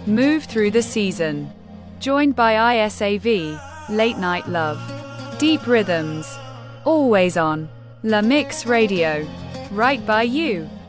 Move through the season. Joined by ISAV, Late Night Love. Deep rhythms. Always on. La Mix Radio. Right by you.